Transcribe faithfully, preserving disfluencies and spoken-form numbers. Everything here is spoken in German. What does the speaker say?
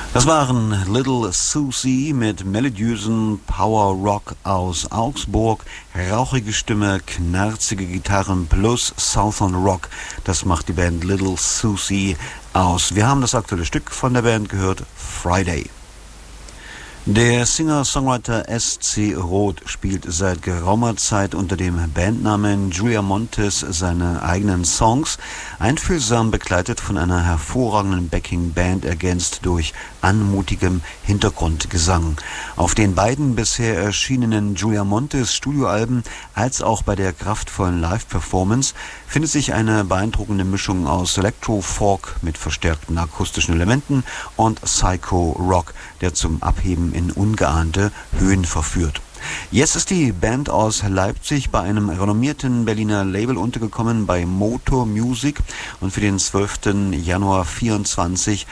Das waren Little Susie mit melodiösen Power Rock aus Augsburg, rauchige Stimme, knarzige Gitarren plus Southern Rock. Das macht die Band Little Susie aus. Wir haben das aktuelle Stück von der Band gehört, Friday. Der Singer-Songwriter S C Roth spielt seit geraumer Zeit unter dem Bandnamen Julia Montes seine eigenen Songs, einfühlsam begleitet von einer hervorragenden Backing-Band, ergänzt durch anmutigem Hintergrundgesang. Auf den beiden bisher erschienenen Julia Montes Studioalben als auch bei der kraftvollen Live-Performance findet sich eine beeindruckende Mischung aus Electro-Folk mit verstärkten akustischen Elementen und Psycho-Rock, der zum Abheben in ungeahnte Höhen verführt. Jetzt ist die Band aus Leipzig bei einem renommierten Berliner Label untergekommen, bei Motor Music, und für den zwölften Januar vierundzwanzig